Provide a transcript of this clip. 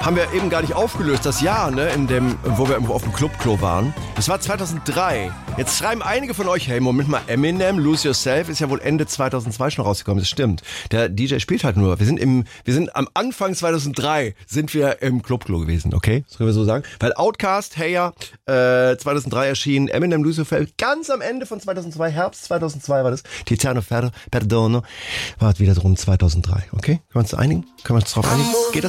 haben wir eben gar nicht aufgelöst. Das Jahr, ne, wo wir irgendwo auf dem Clubklo waren. Das war 2003. Jetzt schreiben einige von euch, hey, Moment mal, Eminem, Lose Yourself ist ja wohl Ende 2002 schon rausgekommen. Das stimmt. Der DJ spielt halt nur. Wir sind am Anfang 2003 sind wir im Clubklo gewesen, okay? Das können wir so sagen. Weil Outkast, hey ja, 2003 erschienen, Eminem, Lose Yourself, ganz am Ende von 2002, Herbst 2002 war das. Tiziano Perdono, war wieder drum 2003, okay? Können wir uns einigen? Können wir uns drauf einigen? Geht das?